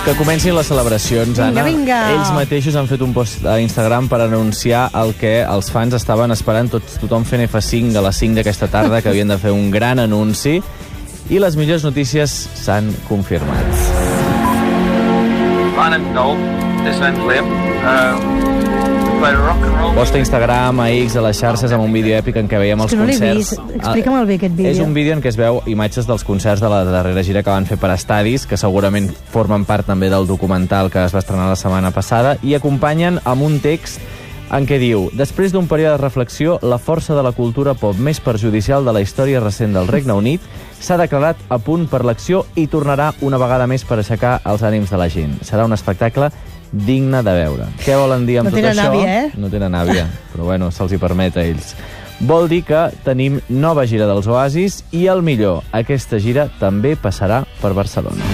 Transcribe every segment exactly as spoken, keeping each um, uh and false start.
Que comencin les celebracions, Anna. Vinga, vinga. Ells mateixos han fet un post a Instagram per anunciar el que els fans estaven esperant, tots, tothom fent F cinc a les cinc d'aquesta tarda, que havien de fer un gran anunci, i les millors notícies s'han confirmat. My name's Noel. This one's Liam. Uh, we play rock and roll. Posta a Instagram, a X, a les xarxes, amb un vídeo èpic en què veiem els És que no l'he concerts. vist. Explica'm bé aquest vídeo. És un vídeo en què es veu imatges dels concerts de la darrera gira que van fer per estadis, que segurament formen part també del documental que es va estrenar la setmana passada, i acompanyen amb un text en què diu: després d'un període de reflexió, la força de la cultura pop més perjudicial de la història recent del Regne Unit s'ha declarat a punt per l'acció i tornarà una vegada més per aixecar els ànims de la gent. Serà un espectacle digne de veure. Què volen dir amb no tot això? Àvia, eh? No tenen àvia, però bueno, se'ls hi permet a ells. Vol dir que tenim nova gira dels Oasis i, el millor, aquesta gira també passarà per Barcelona.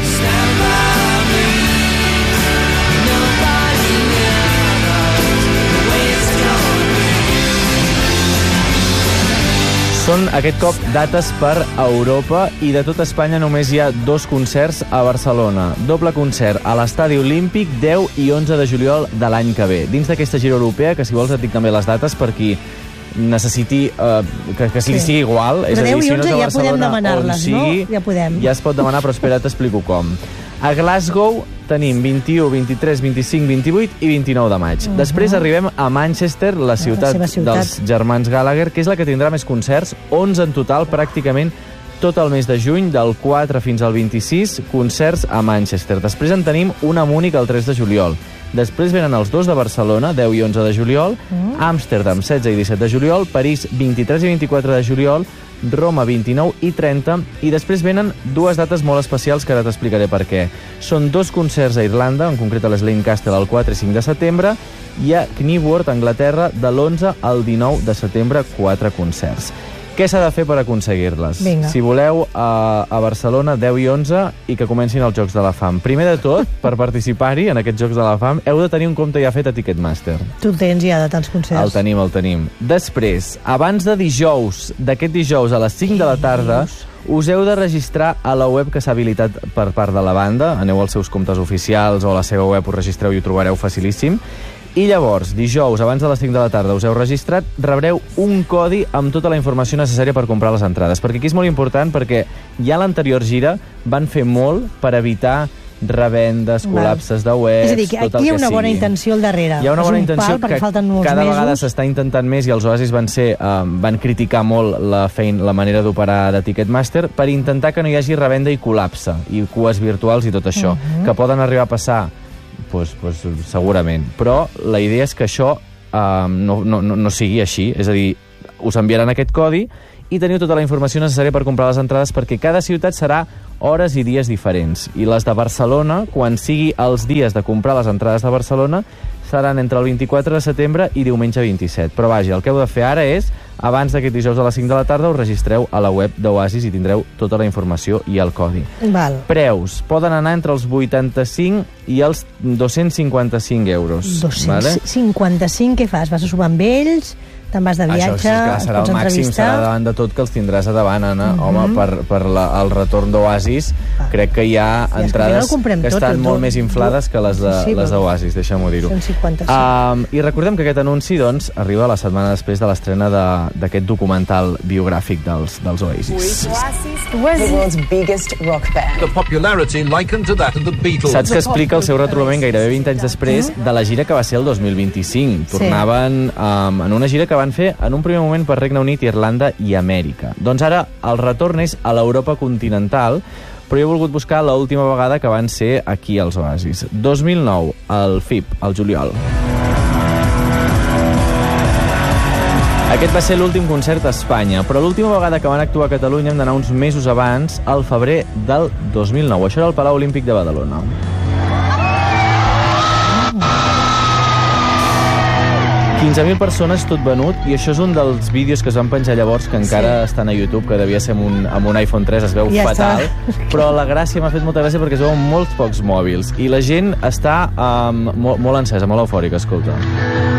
Són aquest cop dates per Europa i de tot Espanya només hi ha dos concerts a Barcelona. Doble concert a l'Estadi Olímpic deu i onze de juliol de l'any que ve. Dins d'aquesta gira europea, que si vols et dic també les dates per qui necessiti uh, que, que sí. li sigui igual. Però és a dir, deu i si no onze és a ja podem Barcelona, demanar-les, sigui, no? Ja podem. Ja es pot demanar, però espera, t'explico com. A Glasgow tenim vint-i-u, vint-i-tres, vint-i-cinc, vint-i-vuit i vint-i-nou de maig. Uh -huh. Després arribem a Manchester, la ciutat, la ciutat dels germans Gallagher, que és la que tindrà més concerts, onze en total, pràcticament tot el mes de juny, del quatre fins al vint-i-sis, concerts a Manchester. Després en tenim un a Múnich el tres de juliol. Després venen els dos de Barcelona, deu i onze de juliol, uh. Amsterdam, setze i disset de juliol, París, vint-i-tres i vint-i-quatre de juliol, Roma, vint-i-nou i trenta, i després venen dues dates molt especials que ara t'explicaré per què. Són dos concerts a Irlanda, en concret a l'Slane Castle el quatre i cinc de setembre, i a Knebworth, Anglaterra, de l'onze al dinou de setembre, quatre concerts. Què s'ha de fer per aconseguir-les? Si voleu, a, a Barcelona, deu i onze, i que comencin els Jocs de la Fam. Primer de tot, per participar-hi en aquests Jocs de la Fam, heu de tenir un compte ja fet a Ticketmaster. Tu el tens ja de tants concerts. El tenim, el tenim. Després, abans de dijous, d'aquest dijous a les cinc de la tarda, us heu de registrar a la web que s'ha habilitat per part de la banda. Aneu als seus comptes oficials o a la seva web, us registreu i ho trobareu facilíssim. I llavors, dijous, abans de les cinc de la tarda, us heu registrat, rebreu un codi amb tota la informació necessària per comprar les entrades. Perquè aquí és molt important, perquè ja l'anterior gira van fer molt per evitar revendes, col·lapses de webs, és a dir, que aquí hi ha una bona intenció al darrere. Hi ha una bona un intenció pal, que cada vegada s'està intentant més, i els Oasis van ser uh, van criticar molt la, feina, la manera d'operar de Ticketmaster per intentar que no hi hagi revenda i col·lapse, i cues virtuals i tot això, uh-huh. que poden arribar a passar Pues, pues, segurament. Però la idea és que això uh, no, no, no sigui així. És a dir, us enviaran aquest codi i teniu tota la informació necessària per comprar les entrades, perquè cada ciutat serà hores i dies diferents. I les de Barcelona, quan sigui els dies de comprar les entrades de Barcelona, seran entre el vint-i-quatre de setembre i diumenge vint-i-set. Però vaja, el que heu de fer ara és, abans d'aquest dijous a les cinc de la tarda, us registreu a la web d'Oasis i tindreu tota la informació i el codi. Val. Preus. Poden anar entre els vuitanta-cinc i els dos-cents cinquanta-cinc euros. dos-cents cinquanta-cinc, vale? Què fas? Vas a sopar amb ells? Te'n vas de viatge? Això és que serà el màxim, serà davant de tot que els tindràs a davant, Anna. Uh-huh. Home, per, per la, el retorn d'Oasis, ah. crec que hi ha sí, entrades que, que estan tot, molt tot, més inflades que les de, sí, les d'Oasis, deixa'm-ho dir-ho. Um, I recordem que aquest anunci, doncs, arriba la setmana després de l'estrena d'aquest documental biogràfic dels, dels Oasis. Saps que explica el seu retrobament gairebé vint anys després de la gira que va ser el dos mil vint-i-cinc. Tornaven um, en una gira que van fer en un primer moment per Regne Unit, Irlanda i Amèrica. Doncs ara el retorn és a l'Europa continental, però he volgut buscar l'última vegada que van ser aquí als Oasis. dos mil nou, al F I P, al juliol. Aquest va ser l'últim concert a Espanya, però l'última vegada que van actuar a Catalunya hem d'anar uns mesos abans, al febrer del dos mil nou. Això era el Palau Olímpic de Badalona. quinze mil persones tot venut, i això és un dels vídeos que es van penjar llavors, que encara sí. estan a YouTube, que devia ser amb un, amb un iPhone tres, es veu ja fatal, està. Però la gràcia m'ha fet molta gràcia perquè es veuen molts pocs mòbils, i la gent està um, molt, molt encesa, molt eufòrica, escolta.